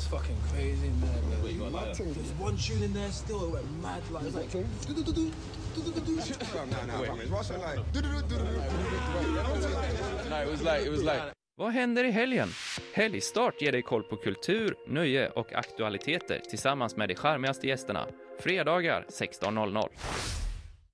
was fucking crazy, man. There's one tune in there still, it went mad. Like, it was like... No, it was like... Vad händer i helgen? Helgstart ger dig koll på kultur, nöje och aktualiteter tillsammans med de charmigaste gästerna. Fredagar 16:00.